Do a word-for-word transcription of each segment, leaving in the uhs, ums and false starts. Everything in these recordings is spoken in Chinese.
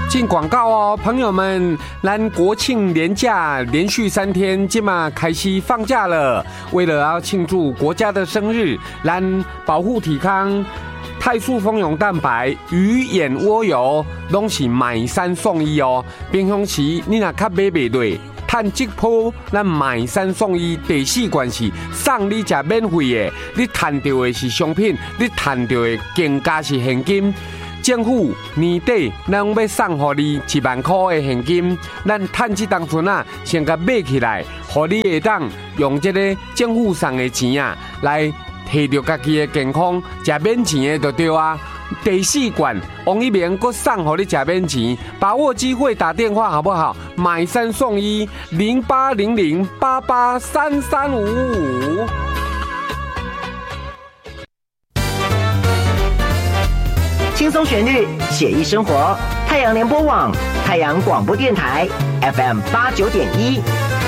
进广告哦，朋友们，咱国庆连假连续三天，今嘛开始放假了。为了要庆祝国家的生日，咱保护体康、泰素蜂蛹蛋白、鱼眼蜗油，拢是买三送一哦。平常时你若较买袂落，趁这波咱买三送一，第四关是送你食免费的，你赚到的是商品，你赚到的更加是现金。政府年底咱要送予你一万块的现金，咱趁这当阵啊，先甲买起来，予你会当用这个政府送的钱啊，来提着家己的健康，食免钱的就对啊。第四罐王一鸣阁送予你食免钱，把握机会打电话好不好？买三送一，零八零零八八三三五五。 轻松旋律，写意生活。太阳联播网，太阳广播电台 F M 八九点一。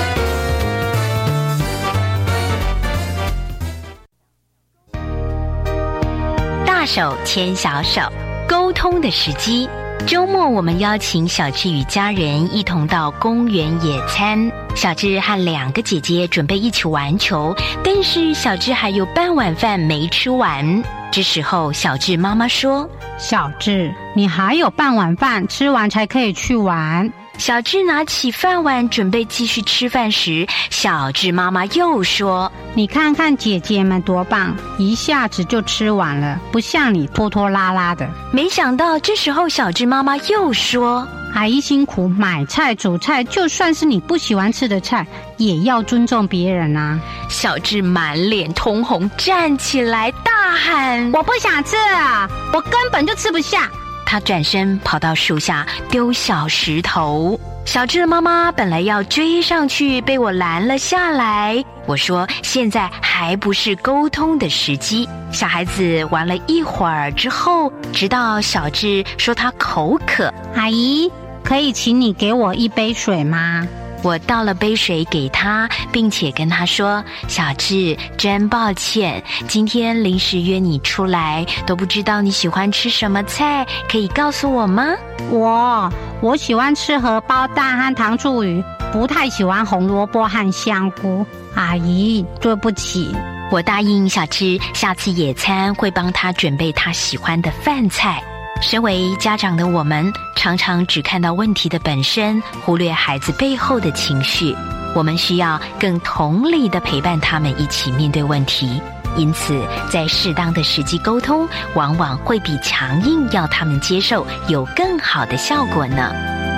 大手牵小手，沟通的时机。周末我们邀请小智与家人一同到公园野餐。小智和两个姐姐准备一起玩球，但是小智还有半碗饭没吃完。这时候小智妈妈说： 小智，你还有半碗饭，吃完才可以去玩。 小智拿起饭碗准备继续吃饭时，小智妈妈又说： 你看看姐姐们多棒，一下子就吃完了，不像你拖拖拉拉的。 没想到这时候小智妈妈又说： 阿姨辛苦买菜煮菜，就算是你不喜欢吃的菜，也要尊重别人啊。 小智满脸通红，站起来大喊： 我不想吃啊，我根本就吃不下。 他转身跑到树下丢小石头，小智的妈妈本来要追上去，被我拦了下来。我说现在还不是沟通的时机。小孩子玩了一会儿之后，直到小智说他口渴， 阿姨，可以请你给我一杯水吗？ 我倒了杯水给他，并且跟他说：小智，真抱歉，今天临时约你出来，都不知道你喜欢吃什么菜，可以告诉我吗？ 我我喜欢吃荷包蛋和糖醋鱼，不太喜欢红萝卜和香菇。阿姨，对不起。 我答应小智，下次野餐会帮他准备他喜欢的饭菜。身为家长的我们，常常只看到问题的本身，忽略孩子背后的情绪。我们需要更同理地陪伴他们一起面对问题。因此，在适当的时机沟通，往往会比强硬要他们接受有更好的效果呢。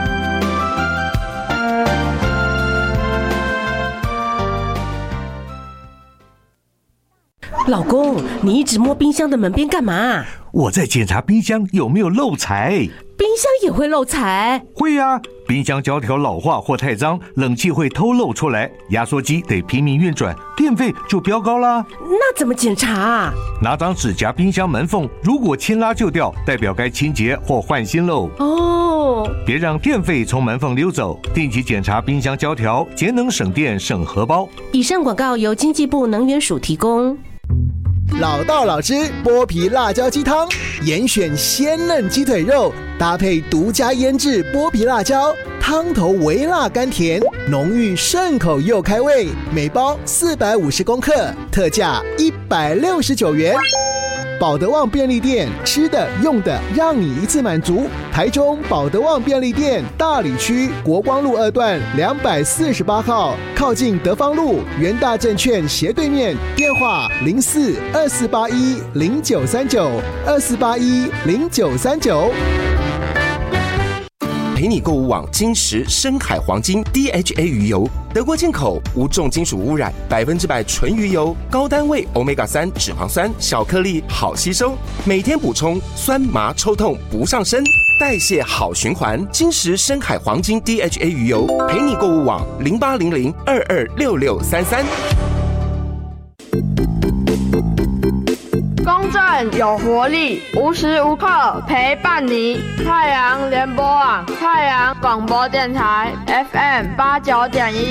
老公，你一直摸冰箱的门边干嘛？ 我在检查冰箱有没有漏财。 冰箱也会漏财？ 会啊，冰箱胶条老化或太脏，冷气会偷漏出来，压缩机得拼命运转，电费就飙高啦。 那怎么检查啊？ 拿张纸夹冰箱门缝，如果轻拉就掉，代表该清洁或换新喽。 哦， 别让电费从门缝溜走，定期检查冰箱胶条，节能省电省荷包。 以上广告由经济部能源署提供。 老道老汁剥皮辣椒鸡汤，严选鲜嫩鸡腿肉，搭配独家腌制剥皮辣椒，汤头微辣甘甜，浓郁顺口又开胃。每包四百五十公克，特价一百六十九元。保德旺便利店，吃的用的让你一次满足。台中保德旺便利店大里区国光路二段两百四十八号，靠近德芳路元大证券斜对面。电话零四二四八一零九三九二四八一零九三九。 陪你购物网金石深海黄金 D H A 鱼油，德国进口，无重金属污染，百分之百纯鱼油，高单位 欧米伽三 脂肪酸，小颗粒好吸收，每天补充，酸麻抽痛不上身，代谢好循环。金石深海黄金 D H A 鱼油，陪你购物网零八零零二二六六三三。 公正有活力，无时无刻陪伴你。太阳联播网，太阳广播电台 F M 八九点一。